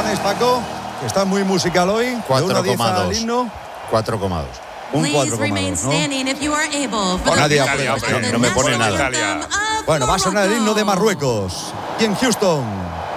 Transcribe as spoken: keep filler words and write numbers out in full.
ponéis, Paco? Que está muy musical hoy. cuatro coma dos. cuatro coma dos. Un cuatro coma dos, ¿no? Nadie aprueba, no, no me pone nada. Bueno, va a sonar el himno de Marruecos. Y en Houston.